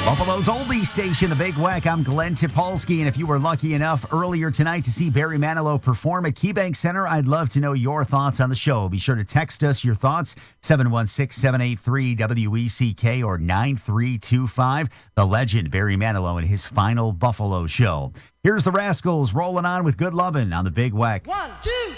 Buffalo's oldie station, The Big Weck. I'm Glenn Tipolsky, and if you were lucky enough earlier tonight to see Barry Manilow perform at KeyBank Center, I'd love to know your thoughts on the show. Be sure to text us your thoughts, 716-783-WECK or 9325. The legend Barry Manilow and his final Buffalo show. Here's the Rascals rolling on with Good Lovin' on The Big Weck. 1, 2,